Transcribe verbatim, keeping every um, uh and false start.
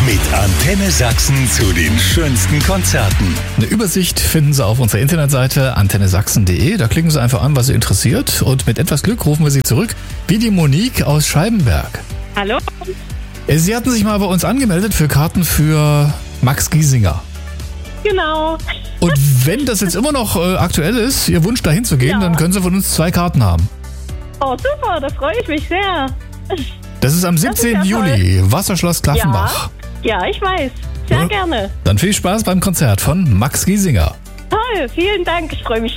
Mit Antenne Sachsen zu den schönsten Konzerten. Eine Übersicht finden Sie auf unserer Internetseite antenne sachsen punkt de. Da klicken Sie einfach an, was Sie interessiert. Und mit etwas Glück rufen wir Sie zurück, wie die Monique aus Scheibenberg. Hallo. Sie hatten sich mal bei uns angemeldet für Karten für Max Giesinger. Genau. Und wenn das jetzt immer noch äh, aktuell ist, Ihr Wunsch dahin zu gehen, Ja. dann können Sie von uns zwei Karten haben. Oh, super, da freue ich mich sehr. Das ist am Das ist siebzehnten ja Juli, Wasserschloss Klaffenbach. Ja, ich weiß. Sehr Ja. gerne. Dann viel Spaß beim Konzert von Max Giesinger. Toll, vielen Dank. Ich freue mich